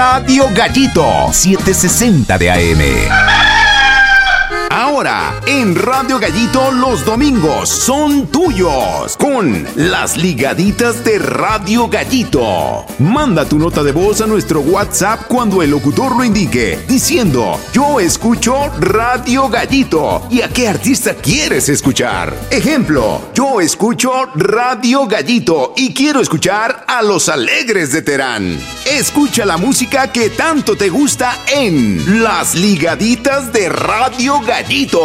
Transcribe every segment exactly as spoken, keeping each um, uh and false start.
Radio Gallito, setecientos sesenta de A M. Ahora, en Radio Gallito, los domingos son tuyos con las ligaditas de Radio Gallito. Manda tu nota de voz a nuestro WhatsApp cuando el locutor lo indique, diciendo: yo escucho Radio Gallito. ¿Y a qué artista quieres escuchar? Ejemplo: yo escucho Radio Gallito y quiero escuchar a Los Alegres de Terán. Escucha la música que tanto te gusta en las ligaditas de Radio Gallito.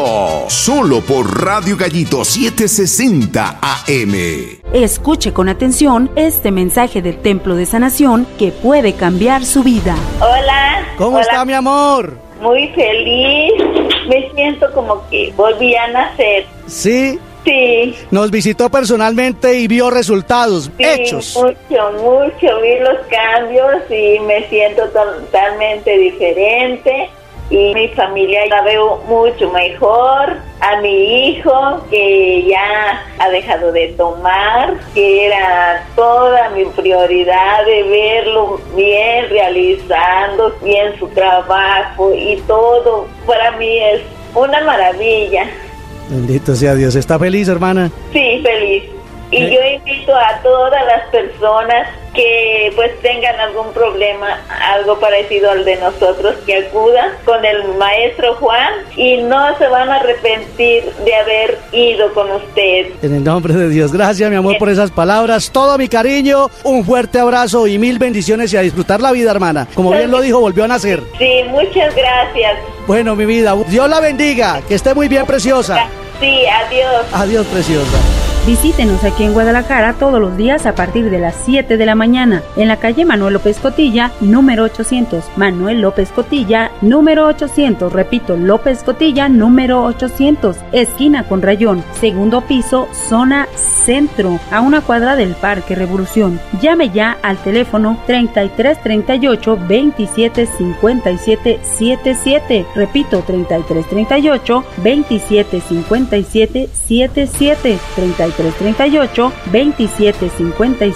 Solo por Radio Gallito setecientos sesenta A M. Escuche con atención este mensaje del Templo de Sanación que puede cambiar su vida. Hola. ¿Cómo hola. está, mi amor? Muy feliz. Me siento como que volví a nacer. ¿Sí? Sí. Nos visitó personalmente y vio resultados, Sí, hechos. mucho, mucho. Vi los cambios y me siento totalmente diferente. Y mi familia la veo mucho mejor. A mi hijo, que ya ha dejado de tomar, que era toda mi prioridad de verlo bien, realizando bien su trabajo y todo. Para mí es una maravilla. Bendito sea Dios. ¿Está feliz, hermana? Sí, feliz. Y ¿Eh? yo invito a todas las personas que pues tengan algún problema, algo parecido al de nosotros, que acudan con el maestro Juan y no se van a arrepentir de haber ido con usted. En el nombre de Dios. Gracias, mi amor, por esas palabras. Todo mi cariño, un fuerte abrazo y mil bendiciones y a disfrutar la vida, hermana. Como bien lo dijo, volvió a nacer. Sí, muchas gracias. Bueno, mi vida, Dios la bendiga. Que esté muy bien, preciosa. Sí, adiós. Adiós, preciosa. Visítenos aquí en Guadalajara todos los días a partir de las siete de la mañana en la calle Manuel López Cotilla, número ochocientos. Manuel López Cotilla, número ochocientos. Repito, López Cotilla, número ochocientos. Esquina con Rayón, segundo piso, zona centro, a una cuadra del Parque Revolución. Llame ya al teléfono treinta y tres treinta y ocho veintisiete cincuenta y siete setenta y siete. Repito, treinta y tres treinta y ocho veintisiete cincuenta y siete setenta y siete. treinta y tres treinta y ocho veintisiete cincuenta y siete